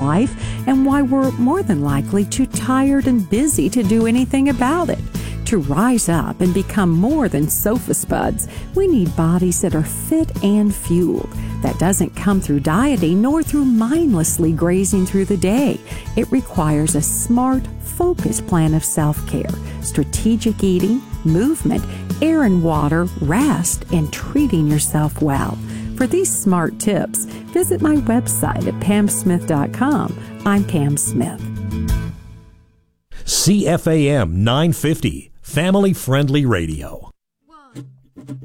life and why we're more than likely too tired and busy to do anything about it. To rise up and become more than sofa spuds, we need bodies that are fit and fueled. That doesn't come through dieting nor through mindlessly grazing through the day. It requires a smart, focused plan of self-care, strategic eating, movement, air and water, rest, and treating yourself well. For these smart tips, visit my website at pamsmith.com. I'm Pam Smith. CFAM 950, family-friendly radio.